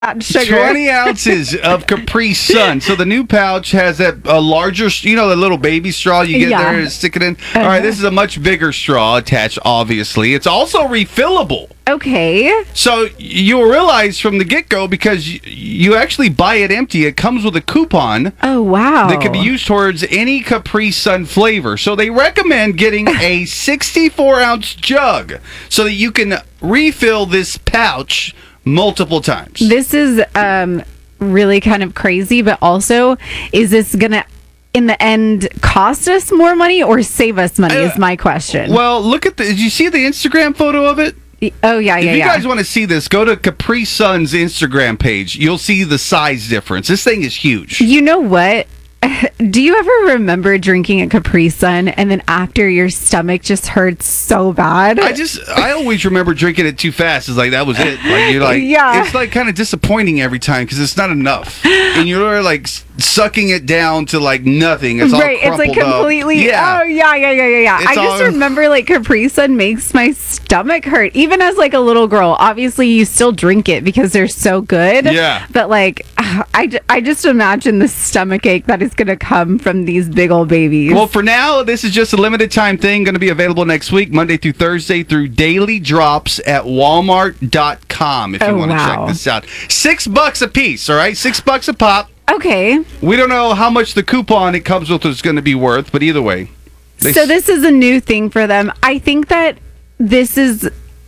sugar. 20 ounces of Capri Sun. So the new pouch has that larger, the little baby straw you get there and stick it in. All right, this is a much bigger straw attached, obviously. It's also refillable. Okay. So you'll realize from the get-go, because you actually buy it empty, it comes with a coupon. Oh, wow. That can be used towards any Capri Sun flavor. So they recommend getting a 64-ounce jug so that you can refill this pouch multiple times. This is really kind of crazy, but also, is this going to, in the end, cost us more money or save us money is my question. Well, look at did you see the Instagram photo of it? Oh, yeah. If you guys want to see this, go to Capri Sun's Instagram page. You'll see the size difference. This thing is huge. You know what? Do you ever remember drinking a Capri Sun and then after your stomach just hurts so bad? I always remember drinking it too fast. It's like that was it. Like you're like, it's like kind of disappointing every time because it's not enough, and you're like sucking it down to like nothing. It's all it's like completely. Up. Oh yeah. I just remember like Capri Sun makes my stomach hurt, even as like a little girl. Obviously, you still drink it because they're so good. Yeah. But like, I just imagine the stomach ache that is going to come from these big old babies. Well, for now, this is just a limited time thing. Going to be available next week, Monday through Thursday, through daily drops at Walmart.com. If you want to check this out, $6 a piece. All right, $6 a pop. Okay. We don't know how much the coupon it comes with is going to be worth, but either way. So this is a new thing for them. I think that this is,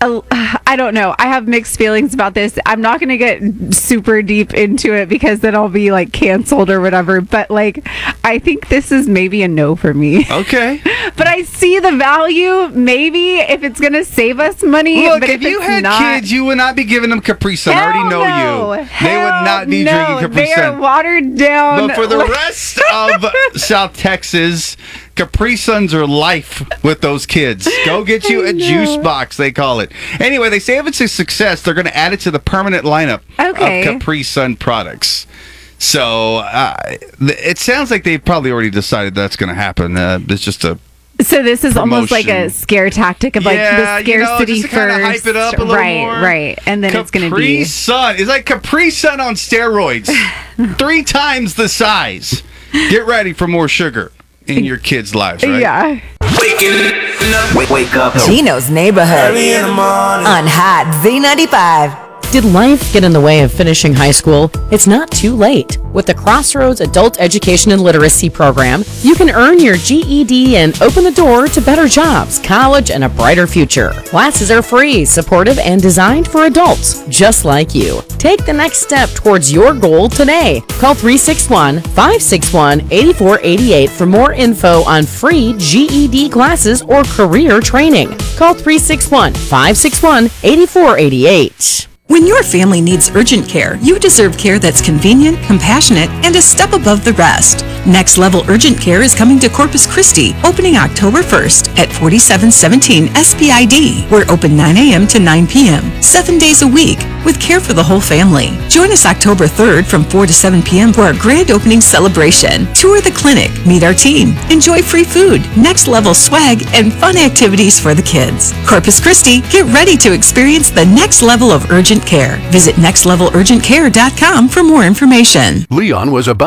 I don't know. I have mixed feelings about this. I'm not going to get super deep into it because then I'll be like canceled or whatever. But like, I think this is maybe a no for me. Okay. But I see the value, maybe, if it's going to save us money. Look, but if you had kids, you would not be giving them Capri Sun. I already know you. They would not be drinking Capri Sun. They are watered down. But for the rest of South Texas, Capri Suns are life with those kids. Go get you a juice box, they call it. Anyway, they say if it's a success, they're going to add it to the permanent lineup of Capri Sun products. So it sounds like they've probably already decided that's going to happen. It's just a So this is almost like a scare tactic of like the scarcity just to kind of hype it up a little more. Right. And then it's going to be Capri Sun. It's like Capri Sun on steroids. 3 times the size. Get ready for more sugar in your kids' lives, right? Yeah. Wake up. Gino's Neighborhood Early in the morning. on Hot Z95. Did life get in the way of finishing high school? It's not too late. With the Crossroads Adult Education and Literacy Program, you can earn your GED and open the door to better jobs, college, and a brighter future. Classes are free, supportive, and designed for adults just like you. Take the next step towards your goal today. Call 361-561-8488 for more info on free GED classes or career training. Call 361-561-8488. When your family needs urgent care, you deserve care that's convenient, compassionate, and a step above the rest. Next Level Urgent Care is coming to Corpus Christi, opening October 1st at 4717 SPID. We're open 9 a.m. to 9 p.m., 7 days a week, with care for the whole family. Join us October 3rd from 4 to 7 p.m. for our grand opening celebration. Tour the clinic, meet our team, enjoy free food, next level swag, and fun activities for the kids. Corpus Christi, get ready to experience the next level of urgent care. Visit nextlevelurgentcare.com for more information. Leon was about